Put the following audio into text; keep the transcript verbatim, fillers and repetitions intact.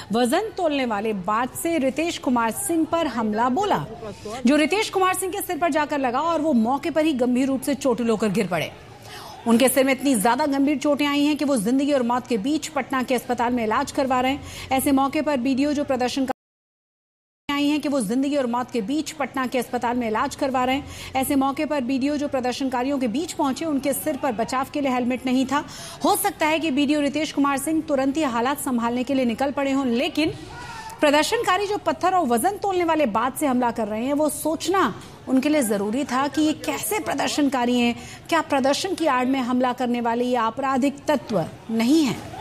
वजन तोलने वाले बात से रितेश कुमार सिंह पर हमला बोला, जो रितेश कुमार सिंह के सिर पर जाकर लगा और वो मौके पर ही गंभीर रूप से चोटिल होकर गिर पड़े। उनके सिर में इतनी ज्यादा गंभीर चोटें आई हैं कि वो जिंदगी और मौत के बीच पटना के अस्पताल में इलाज करवा रहे हैं। ऐसे मौके पर वीडियो जो प्रदर्शन आई हैं कि वो जिंदगी और मौत के बीच पटना के अस्पताल में इलाज करवा रहे हैं। ऐसे मौके पर वीडियो जो प्रदर्शनकारियों के बीच पहुंचे, उनके सिर पर बचाव के लिए हेलमेट नहीं था। हो सकता है कि वीडियो रितेश कुमार सिंह तुरंत ही हालात संभालने के लिए निकल पड़े हों, लेकिन प्रदर्शनकारी जो पत्थर और वजन तोलने वाले बात से हमला कर रहे हैं, वो सोचना उनके लिए जरूरी था कि ये कैसे प्रदर्शनकारी हैं। क्या प्रदर्शन की आड़ में हमला करने वाले ये आपराधिक तत्व नहीं है?